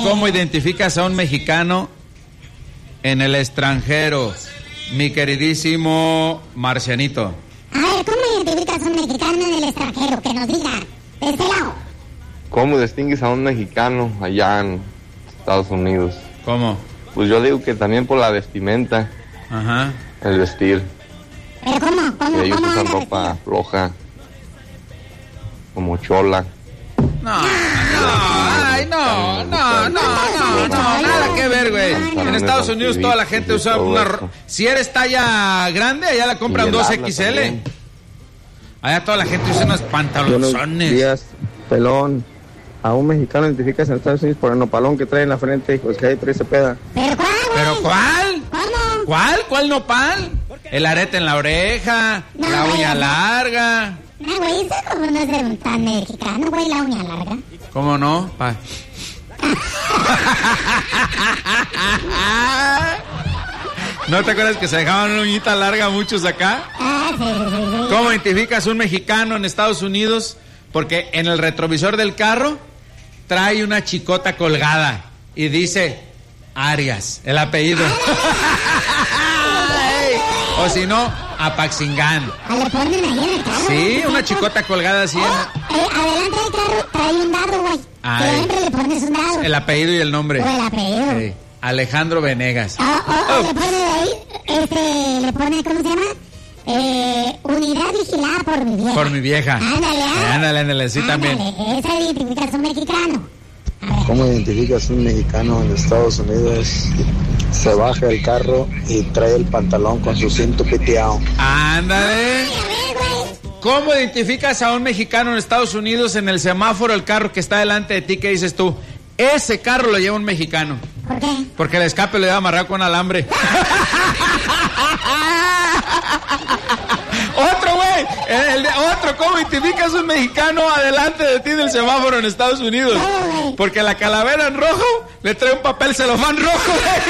cómo identificas a un mexicano en el extranjero, mi queridísimo Marcianito? A ver, ¿cómo identificas a un mexicano en el extranjero? Que nos diga, de este lado. ¿Cómo distingues a un mexicano allá en Estados Unidos? ¿Cómo? Pues yo digo que también por la vestimenta. Ajá. El vestir. ¿Pero cómo? Que ellos usan ropa floja, como chola. No, nada que ver, güey. En Estados Unidos toda la gente usa una... Si eres talla grande, allá la compran 2XL. Allá toda la gente usa unos pantalones. Buenos días, pelón. A un mexicano identificas en Estados Unidos por el nopalón que trae en la frente, pues que ahí trae ese peda. ¿Pero cuál? ¿Cuál? ¿Cuál nopal? El arete en la oreja, no, la uña larga. No, güey, eso como no es de tan mexicano, güey, la uña larga. ¿Cómo no? ¿No te acuerdas que se dejaban una uñita larga muchos acá? Sí. ¿Cómo identificas un mexicano en Estados Unidos? Porque en el retrovisor del carro trae una chicota colgada y dice Arias, el apellido. O si no, Apaxingán. ¿Le ponen ahí en el carro? Sí, una chicota colgada así. Adelante del carro trae un dado, güey. Siempre le pones un dado. El apellido y el nombre. O el apellido. Sí. Alejandro Venegas. Le pone de ahí, le pone, ¿cómo se llama? Unidad vigilada por mi vieja. Por mi vieja. Ándale, sí, también. Esa identifica a un mexicano. ¿Cómo identificas un mexicano en Estados Unidos? Se baja el carro y trae el pantalón con su cinto piteado. Ándale. ¿Cómo identificas a un mexicano en Estados Unidos en el semáforo, el carro que está delante de ti? ¿Qué dices tú? Ese carro lo lleva un mexicano. ¿Por qué? Porque el escape lo lleva amarrado con alambre. Otro, güey. Otro, ¿cómo identificas un mexicano adelante de ti del semáforo en Estados Unidos? Porque la calavera en rojo le trae un papel celofán rojo.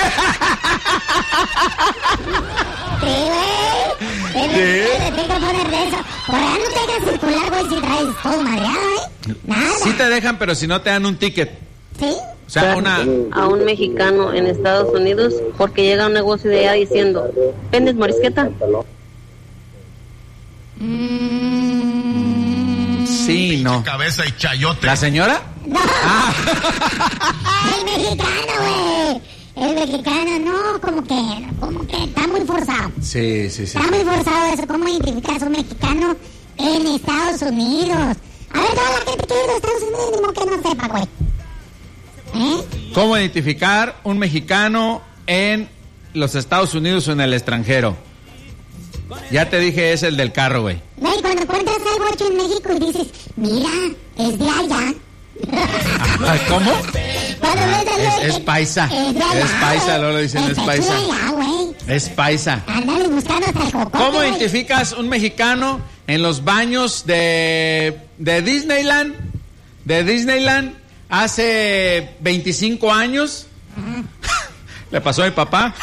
Te tengo que poner de eso. Por allá no te dejan circular, güey, si traes todo madreado, Nada. Sí te dejan, pero si no te dan un ticket. ¿Sí? O sea, a un mexicano en Estados Unidos porque llega a un negocio de allá diciendo, ¿vendes morisqueta? Sí, no. Cabeza y chayote. ¿La señora? No. El mexicano, güey. El mexicano, no, como que está muy forzado. Sí. Está muy forzado eso. ¿Cómo identificas a un mexicano en Estados Unidos? A ver, toda la gente que vive en Estados Unidos, mismo que no sepa, güey. ¿Cómo identificar un mexicano en los Estados Unidos o en el extranjero? Ya te dije, es el del carro, güey. Güey, cuando encuentras algo hecho en México y dices, mira, es de allá. ¿Cómo? Es paisa. Es paisa, luego lo dicen, es paisa. Es paisa. Ándale buscando hasta el cocote. ¿Cómo identificas un mexicano en los baños de Disneyland? De Disneyland hace 25 años. Le pasó a mi papá.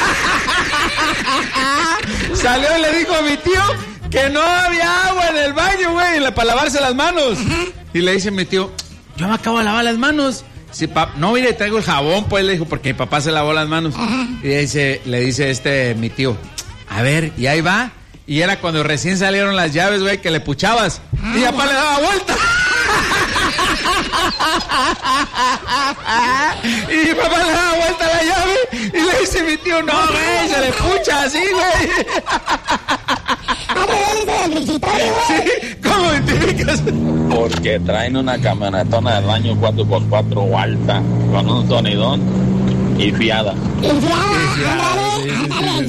Salió y le dijo a mi tío que no había agua en el baño, güey, para lavarse las manos. Y le dice a mi tío, yo me acabo de lavar las manos. Sí, no, mire, traigo el jabón, pues, le dijo, porque mi papá se lavó las manos. Y le dice mi tío, a ver, y ahí va. Y era cuando recién salieron las llaves, güey, que le puchabas. Y mi papá le daba vuelta. Y mi papá le daba vuelta a la llave y le dice a mi tío, no, güey, se le pucha así, güey. Sí, ¿cómo identificas? Porque traen una camionetona del año 4x4 alta, con un sonidón y fiada. Y fiada, ándale.